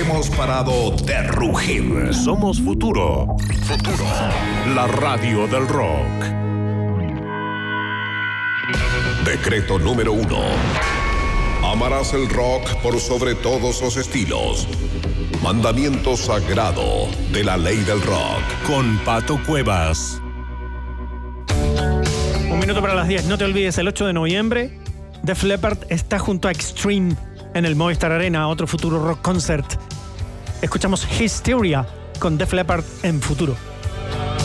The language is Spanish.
hemos parado de rugir. Somos Futuro. Futuro, la radio del rock. Decreto número 1. Amarás el rock por sobre todos los estilos. Mandamiento sagrado de la ley del rock. Con Pato Cuevas. 1 minuto para las 10. No te olvides, el 8 de noviembre, Def Leppard está junto a Extreme en el Movistar Arena, otro Futuro Rock Concert. Escuchamos Hysteria con Def Leppard en Futuro.